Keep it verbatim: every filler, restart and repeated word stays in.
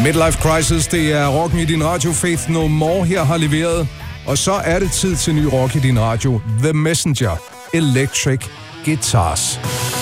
Midlife Crisis, det er rocken i din radio. Faith No More her har leveret. Og så er det tid til ny rock i din radio. The Messenger, Electric Guitars.